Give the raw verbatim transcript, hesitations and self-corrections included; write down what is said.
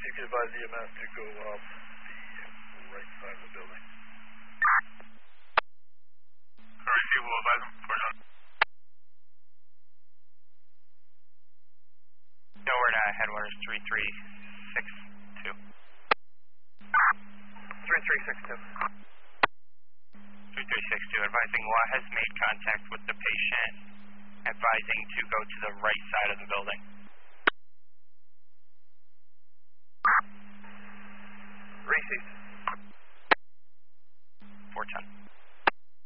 you can advise E M S to go up the right side of the building. Alright, you will advise them for now. Nowhere to headwaters three three six two. three three six two. three three six two, advising Wa has made contact with the patient, advising to go to the right side of the building. Received. four ten.